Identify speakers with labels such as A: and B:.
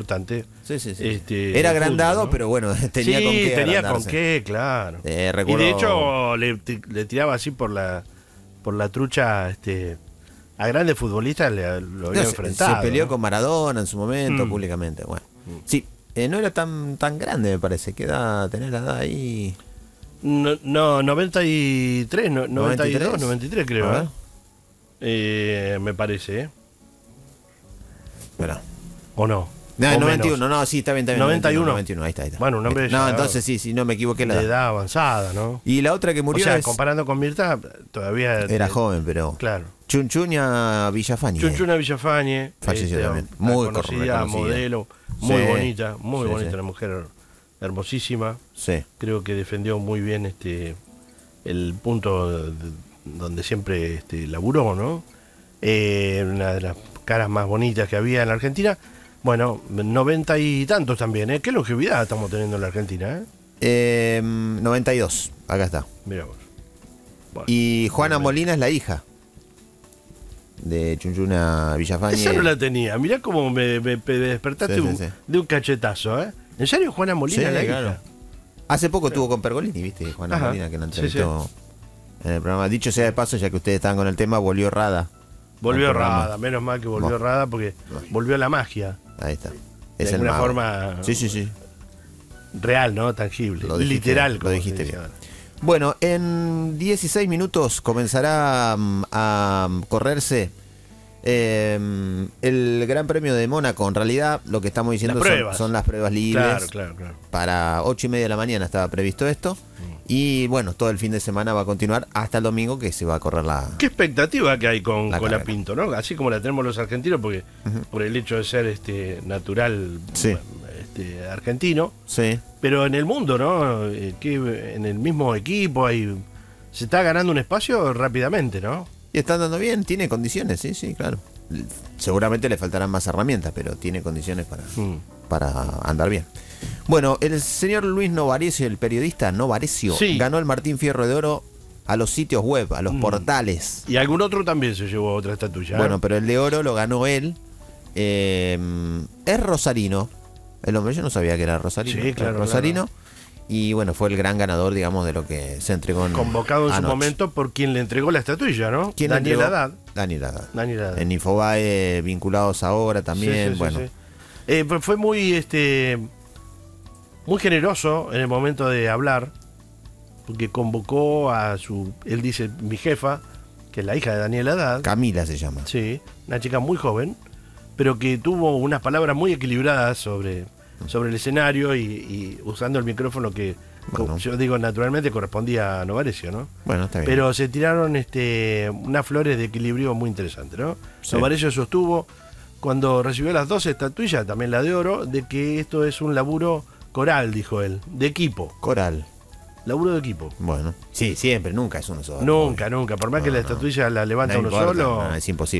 A: importante.
B: Sí. Era agrandado, ¿no? Pero bueno, tenía con qué
A: tenía
B: agrandarse.
A: con qué, claro.
B: Recuerdo...
A: Y de hecho le tiraba así por la trucha a grandes futbolistas, lo había enfrentado.
B: Se peleó,
A: ¿no?
B: con Maradona en su momento, públicamente. Bueno, sí, no era tan grande, me parece. Tenés la edad ahí.
A: No, 93, 92, 93 creo. Me parece,
B: Espera.
A: ¿O no?
B: No,
A: o
B: 91,
A: menos.
B: no, sí, está bien.
A: 91.
B: Ahí está.
A: Bueno, un hombre
B: No,
A: ya,
B: entonces sí, no me equivoqué
A: de edad avanzada, ¿no?
B: Y la otra que murió,
A: o sea, comparando con Mirta, todavía...
B: Era joven, pero...
A: Claro.
B: Chunchuña Villafañe.
A: Chunchuna Villafañe.
B: Falleció también. Muy
A: conocida, modelo, muy bonita, una mujer hermosísima.
B: Sí.
A: Creo que defendió muy bien el punto donde siempre laburó, ¿no? Una de las caras más bonitas que había en la Argentina. Bueno, 90 y tantos también, ¿eh? ¿Qué longevidad estamos teniendo en la Argentina,
B: 92, acá está.
A: Mirá vos. Bueno,
B: y Juana Molina es la hija de Chunchuna Villafañe.
A: Esa no la tenía. Mirá cómo me despertaste de un cachetazo, ¿eh? ¿En serio Juana Molina la hija?
B: Hace poco estuvo con Pergolini, ¿viste? Juana Molina, que la entrevistó en el programa. Dicho sea de paso, ya que ustedes estaban con el tema, volvió Rada.
A: Volvió Rada, menos mal que volvió Rada, porque volvió la magia.
B: Ahí está.
A: De alguna forma real, ¿no? Tangible. Literal.
B: Lo dijiste bien. Bueno, en 16 minutos comenzará a correrse el Gran Premio de Mónaco. En realidad, lo que estamos diciendo son las pruebas libres.
A: Claro.
B: Para 8:30 de la mañana estaba previsto esto. Y bueno, todo el fin de semana va a continuar hasta el domingo, que se va a correr la...
A: ¿Qué expectativa que hay con la Pinto, ¿no? Así como la tenemos los argentinos, porque por el hecho de ser natural argentino.
B: Sí.
A: Pero en el mundo, ¿no? Que en el mismo equipo se está ganando un espacio rápidamente, ¿no?
B: Y está andando bien, tiene condiciones, sí, claro. Seguramente le faltarán más herramientas, pero tiene condiciones para andar bien. Bueno, el señor Luis Novarecio, el periodista Novarecio, ganó el Martín Fierro de Oro a los sitios web, a los portales.
A: Y algún otro también se llevó otra estatuilla.
B: Bueno, pero el de oro lo ganó él. Es rosarino. El hombre, yo no sabía que era rosarino.
A: Sí, claro.
B: Rosarino.
A: Claro.
B: Y bueno, fue el gran ganador, digamos, de lo que se entregó
A: convocado en su momento por quien le entregó la estatuilla, ¿no?
B: Daniel Haddad. Daniel Haddad. En Infobae, vinculados ahora también.
A: Fue muy muy generoso en el momento de hablar, porque convocó él dice, mi jefa, que es la hija de Daniel Haddad.
B: Camila se llama.
A: Sí, una chica muy joven, pero que tuvo unas palabras muy equilibradas sobre el escenario y usando el micrófono que, yo digo, naturalmente correspondía a Novarecio, ¿no?
B: Bueno, está bien.
A: Pero se tiraron unas flores de equilibrio muy interesantes, ¿no? Sí. Novarecio sostuvo, cuando recibió las 2 estatuillas, también la de oro, de que esto es un laburo coral, dijo él, de equipo.
B: Coral.
A: Laburo de equipo.
B: Bueno, sí, siempre, nunca es uno solo.
A: Nunca. Por más que la estatuilla la levanta uno solo.
B: Es imposible.